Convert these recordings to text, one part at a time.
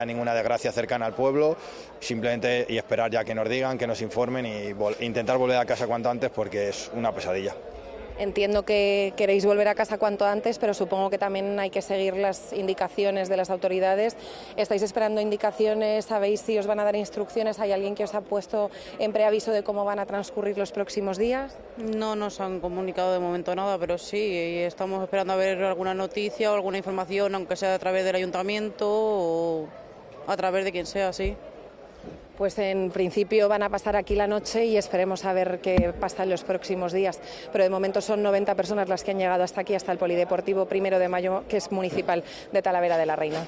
Ninguna desgracia cercana al pueblo, simplemente y esperar ya que nos digan, que nos informen y intentar volver a casa cuanto antes porque es una pesadilla. Entiendo que queréis volver a casa cuanto antes, pero supongo que también hay que seguir las indicaciones de las autoridades. ¿Estáis esperando indicaciones? ¿Sabéis si os van a dar instrucciones? ¿Hay alguien que os ha puesto en preaviso de cómo van a transcurrir los próximos días? No nos han comunicado de momento nada, pero sí, estamos esperando a ver alguna noticia o alguna información, aunque sea a través del ayuntamiento o a través de quien sea, sí. Pues en principio van a pasar aquí la noche y esperemos a ver qué pasa en los próximos días. Pero de momento son 90 personas las que han llegado hasta aquí, hasta el Polideportivo 1 de Mayo, que es municipal de Talavera de la Reina.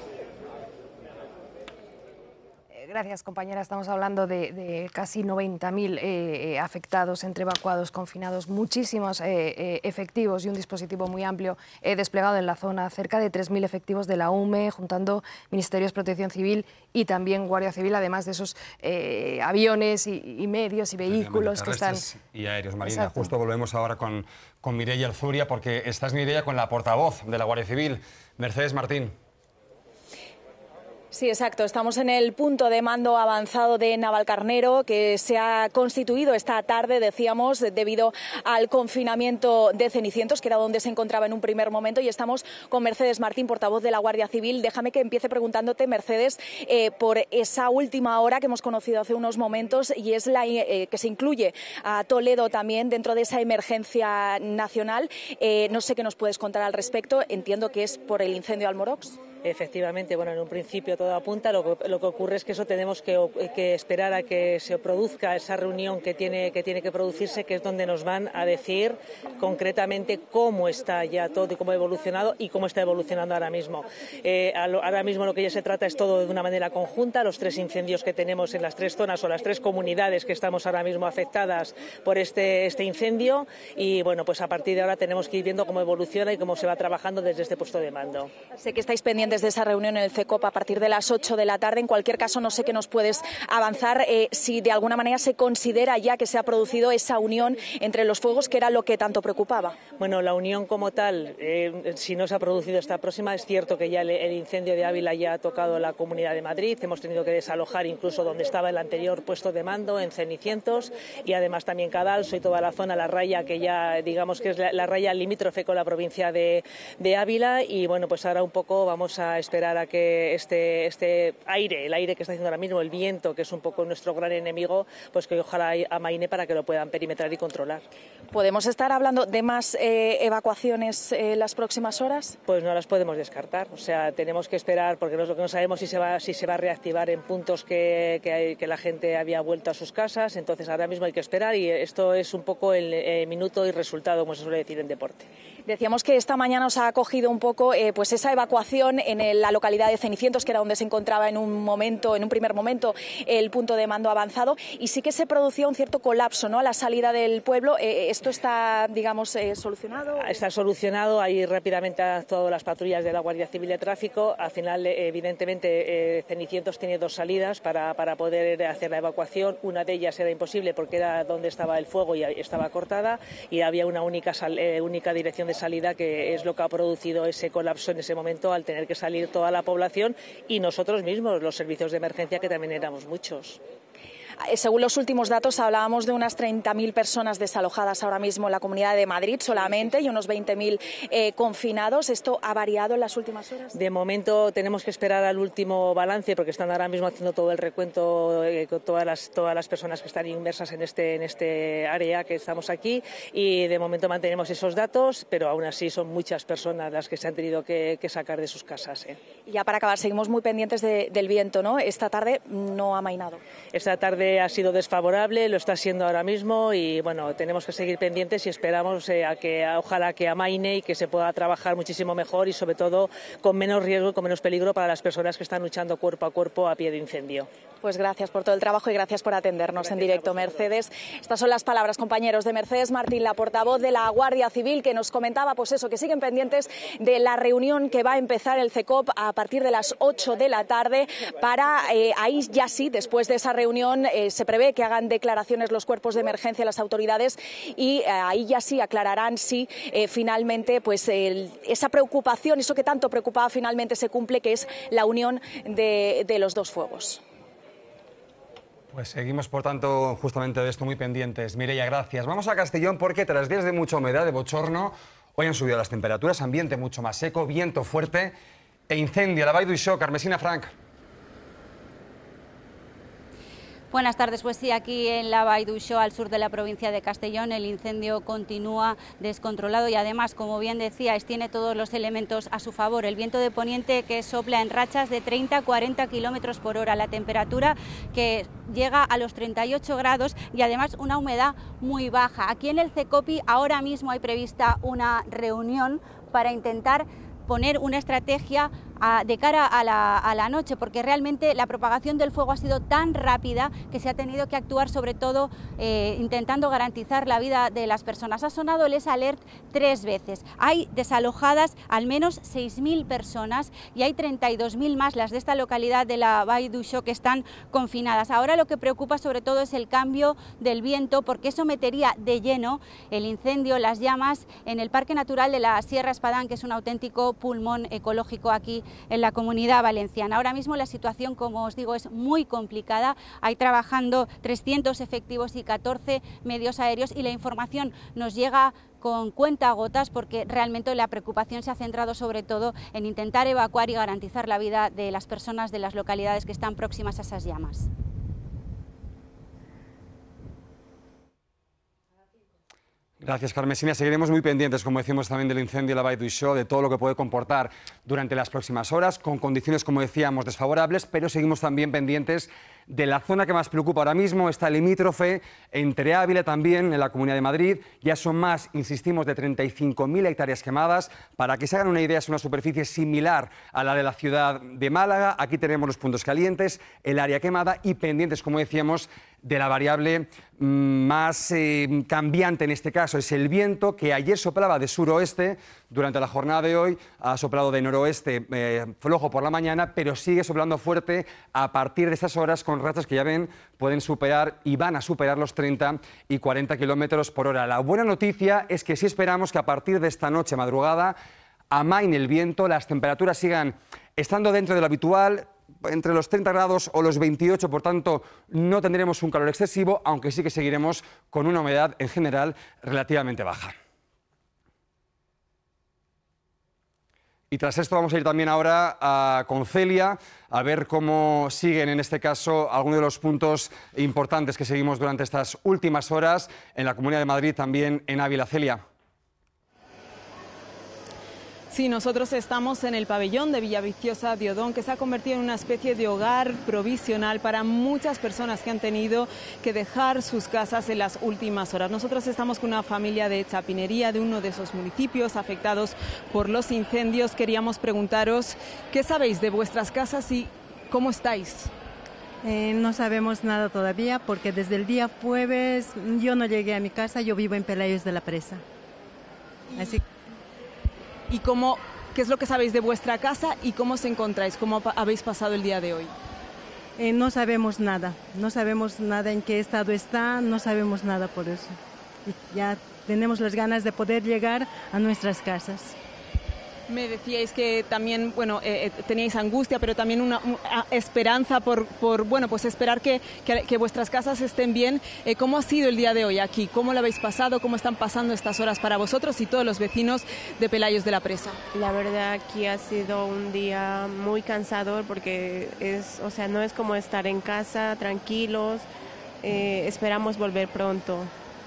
Gracias, compañera. Estamos hablando de casi 90.000 afectados, entre evacuados, confinados, muchísimos efectivos y un dispositivo muy amplio desplegado en la zona, cerca de 3.000 efectivos de la UME, juntando Ministerios de Protección Civil y también Guardia Civil, además de esos aviones y medios y vehículos que están... Y aéreos, Marina. Exacto. Justo volvemos ahora con Mireia Alzuria, porque estás, Mireia, con la portavoz de la Guardia Civil, Mercedes Martín. Sí, exacto. Estamos en el punto de mando avanzado de Navalcarnero, que se ha constituido esta tarde, decíamos, debido al confinamiento de Cenicientos, que era donde se encontraba en un primer momento, y estamos con Mercedes Martín, portavoz de la Guardia Civil. Déjame que empiece preguntándote, Mercedes, por esa última hora que hemos conocido hace unos momentos, y es la que se incluye a Toledo también dentro de esa emergencia nacional. No sé qué nos puedes contar al respecto. Entiendo que es por el incendio Almorox. Efectivamente, bueno, en un principio todo apunta, lo que ocurre es que eso tenemos que esperar a que se produzca esa reunión que tiene que producirse, que es donde nos van a decir concretamente cómo está ya todo y cómo ha evolucionado y cómo está evolucionando ahora mismo. Ahora mismo lo que ya se trata es todo de una manera conjunta, los 3 incendios que tenemos en las 3 zonas o las 3 comunidades que estamos ahora mismo afectadas por este incendio, y bueno, pues a partir de ahora tenemos que ir viendo cómo evoluciona y cómo se va trabajando desde este puesto de mando. Sé que estáis pendientes de esa reunión en el CECOP a partir de las 8 de la tarde. En cualquier caso, no sé qué nos puedes avanzar, si de alguna manera se considera ya que se ha producido esa unión entre los fuegos, que era lo que tanto preocupaba. Bueno, la unión como tal, si no se ha producido esta próxima, es cierto que ya el incendio de Ávila ya ha tocado la Comunidad de Madrid, hemos tenido que desalojar incluso donde estaba el anterior puesto de mando, en Cenicientos, y además también Cadalso y toda la zona, la raya, que ya digamos que es la raya limítrofe con la provincia de Ávila, y bueno, pues ahora un poco vamos a esperar a que este aire, el aire que está haciendo ahora mismo, el viento, que es un poco nuestro gran enemigo, pues que ojalá amaine para que lo puedan perimetrar y controlar. ¿Podemos estar hablando de más evacuaciones las próximas horas? Pues no las podemos descartar, o sea, tenemos que esperar, porque no sabemos si se va a reactivar en puntos que la gente había vuelto a sus casas, entonces ahora mismo hay que esperar, y esto es un poco el minuto y resultado, como se suele decir en deporte. Decíamos que esta mañana os ha acogido un poco pues esa evacuación en la localidad de Cenicientos, que era donde se encontraba en un primer momento, el punto de mando avanzado, y sí que se producía un cierto colapso, ¿no?, a la salida del pueblo. ¿Esto está, digamos, solucionado? Está solucionado, ahí rápidamente han actuado las patrullas de la Guardia Civil de Tráfico. Al final, evidentemente, Cenicientos tiene 2 salidas para poder hacer la evacuación. Una de ellas era imposible porque era donde estaba el fuego y estaba cortada, y había una única dirección de salida, que es lo que ha producido ese colapso en ese momento, al tener que salir toda la población y nosotros mismos, los servicios de emergencia, que también éramos muchos. Según los últimos datos, hablábamos de unas 30.000 personas desalojadas ahora mismo en la Comunidad de Madrid solamente, y unos 20.000 confinados. ¿Esto ha variado en las últimas horas? De momento tenemos que esperar al último balance, porque están ahora mismo haciendo todo el recuento con todas las personas que están inmersas en este área que estamos aquí, y de momento mantenemos esos datos, pero aún así son muchas personas las que se han tenido que sacar de sus casas. Y ya para acabar, seguimos muy pendientes del viento, ¿no? Esta tarde no ha amainado. Esta tarde ha sido desfavorable, lo está siendo ahora mismo, y bueno, tenemos que seguir pendientes y esperamos ojalá que amaine y que se pueda trabajar muchísimo mejor, y sobre todo con menos riesgo y con menos peligro para las personas que están luchando cuerpo a cuerpo a pie de incendio. Pues gracias por todo el trabajo y gracias por atendernos en directo, Mercedes. Estas son las palabras, compañeros, de Mercedes Martín, la portavoz de la Guardia Civil, que nos comentaba pues eso, que siguen pendientes de la reunión que va a empezar el CECOP a partir de las 8 de la tarde para ahí ya sí, después de esa reunión, se prevé que hagan declaraciones los cuerpos de emergencia, las autoridades, y ahí ya sí aclararán si finalmente pues esa preocupación, eso que tanto preocupaba, finalmente se cumple, que es la unión de los dos fuegos. Pues seguimos, por tanto, justamente de esto muy pendientes. Mireia, gracias. Vamos a Castellón porque tras días de mucha humedad, de bochorno, hoy han subido las temperaturas, ambiente mucho más seco, viento fuerte e incendio. La Vall d'Uixó, Carmesina Frank. Buenas tardes. Pues sí, aquí en la Vall d'Uixó, al sur de la provincia de Castellón, el incendio continúa descontrolado y además, como bien decíais, tiene todos los elementos a su favor. El viento de poniente que sopla en rachas de 30-40 kilómetros por hora, la temperatura que llega a los 38 grados y además una humedad muy baja. Aquí en el CECOPI ahora mismo hay prevista una reunión para intentar poner una estrategia de cara a la noche, porque realmente la propagación del fuego ha sido tan rápida que se ha tenido que actuar sobre todo intentando garantizar la vida de las personas. Ha sonado el S-Alert 3 veces. Hay desalojadas al menos 6.000 personas y hay 32.000 más, las de esta localidad de la Vall d'Uixó, que están confinadas. Ahora lo que preocupa sobre todo es el cambio del viento, porque eso metería de lleno el incendio, las llamas, en el Parque Natural de la Sierra Espadán, que es un auténtico pulmón ecológico aquí en la Comunidad Valenciana. Ahora mismo la situación, como os digo, es muy complicada. Hay trabajando 300 efectivos y 14 medios aéreos y la información nos llega con cuentagotas, porque realmente la preocupación se ha centrado sobre todo en intentar evacuar y garantizar la vida de las personas de las localidades que están próximas a esas llamas. Gracias, Carmesina. Seguiremos muy pendientes, como decimos, también del incendio de la Vall d'Uixó, de todo lo que puede comportar durante las próximas horas, con condiciones, como decíamos, desfavorables, pero seguimos también pendientes de la zona que más preocupa ahora mismo. Está limítrofe entre Ávila, también en la Comunidad de Madrid. Ya son más, insistimos, de 35.000 hectáreas quemadas. Para que se hagan una idea, es una superficie similar a la de la ciudad de Málaga. Aquí tenemos los puntos calientes, el área quemada y pendientes, como decíamos, de la variable más cambiante en este caso. Es el viento, que ayer soplaba de suroeste, durante la jornada de hoy ha soplado de noroeste flojo por la mañana, pero sigue soplando fuerte a partir de estas horas, con rachas que ya ven pueden superar y van a superar los 30 y 40 kilómetros por hora. La buena noticia es que sí esperamos que a partir de esta noche madrugada amaine el viento, las temperaturas sigan estando dentro de lo habitual, entre los 30 grados o los 28, por tanto no tendremos un calor excesivo, aunque sí que seguiremos con una humedad en general relativamente baja. Y tras esto vamos a ir también ahora con Celia a ver cómo siguen, en este caso, algunos de los puntos importantes que seguimos durante estas últimas horas en la Comunidad de Madrid, también en Ávila. Celia. Sí, nosotros estamos en el pabellón de Villaviciosa de Odón, que se ha convertido en una especie de hogar provisional para muchas personas que han tenido que dejar sus casas en las últimas horas. Nosotros estamos con una familia de Chapinería, de uno de esos municipios afectados por los incendios. Queríamos preguntaros qué sabéis de vuestras casas y cómo estáis. No sabemos nada todavía, porque desde el día jueves yo no llegué a mi casa, yo vivo en Pelayos de la Presa. Así. ¿Y qué es lo que sabéis de vuestra casa y cómo os encontráis? ¿Cómo habéis pasado el día de hoy? No sabemos nada en qué estado está, no sabemos nada por eso. Y ya tenemos las ganas de poder llegar a nuestras casas. Me decíais que también, teníais angustia, pero también una esperanza por esperar que vuestras casas estén bien. ¿Cómo ha sido el día de hoy aquí? ¿Cómo lo habéis pasado? ¿Cómo están pasando estas horas para vosotros y todos los vecinos de Pelayos de la Presa? La verdad, aquí ha sido un día muy cansador, porque no es como estar en casa tranquilos. Esperamos volver pronto.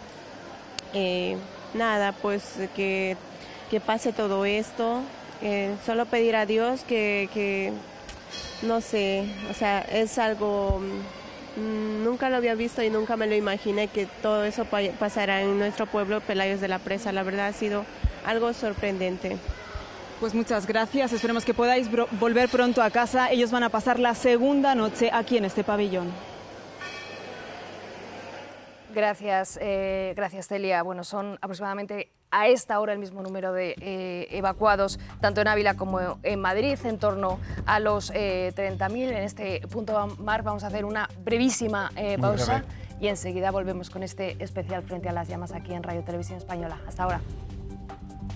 Que pase todo esto, solo pedir a Dios que no sé, es algo, nunca lo había visto y nunca me lo imaginé que todo eso pasará en nuestro pueblo, Pelayos de la Presa. La verdad ha sido algo sorprendente. Pues muchas gracias, esperemos que podáis volver pronto a casa. Ellos van a pasar la segunda noche aquí en este pabellón. Gracias, Celia. Bueno, son aproximadamente a esta hora el mismo número de evacuados, tanto en Ávila como en Madrid, en torno a los 30.000. En este punto, Mar, vamos a hacer una brevísima pausa y enseguida volvemos con este especial Frente a las Llamas aquí en Radio Televisión Española. Hasta ahora.